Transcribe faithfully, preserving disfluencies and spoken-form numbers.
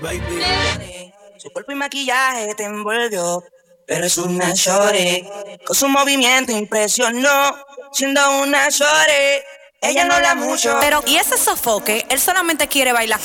Baby, su cuerpo y maquillaje te envolvió, pero es una shorty. Con su movimiento impresionó, siendo una shorty. Ella no la mucho. Pero, ¿y ese sofoque? Él solamente quiere bailar